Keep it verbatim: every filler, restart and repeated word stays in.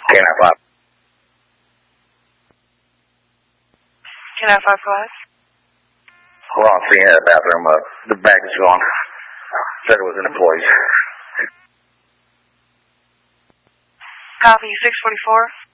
K nine five. K nine five, go ahead. Hold on, see in the bathroom. Uh, the bag is gone. Said it was an employee. Copy, six forty-four.